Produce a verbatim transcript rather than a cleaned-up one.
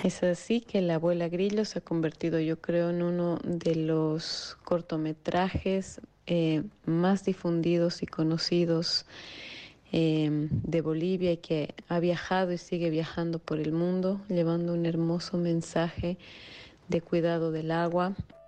Es así que La Abuela Grillo se ha convertido, yo creo, en uno de los cortometrajes eh, más difundidos y conocidos eh, de Bolivia y que ha viajado y sigue viajando por el mundo, llevando un hermoso mensaje de cuidado del agua,